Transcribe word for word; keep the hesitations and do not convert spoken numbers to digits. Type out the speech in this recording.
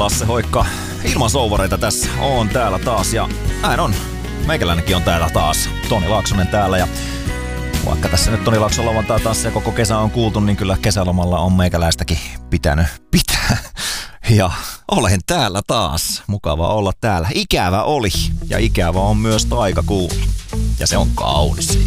Lasse Hoikka, ilman souvareita tässä on täällä taas ja näin on. Meikäläinenkin on täällä taas. Toni Laaksonen täällä ja vaikka tässä nyt Toni Laakson lauantai taas ja koko kesä on kuultu, niin kyllä kesälomalla on meikäläistäkin pitänyt pitää. Ja olen täällä taas. Mukava olla täällä. Ikävä oli ja ikävä on myös taikakuu. Ja se on kaunis.